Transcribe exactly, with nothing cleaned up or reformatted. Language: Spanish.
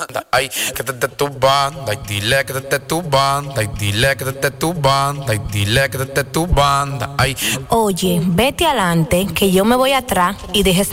banda, ay, quédate tu banda, y dile quédate tu banda, y dile quédate tu banda, y dile quédate tu banda, ay. Oye, vete adelante, que yo me voy atrás y deje esa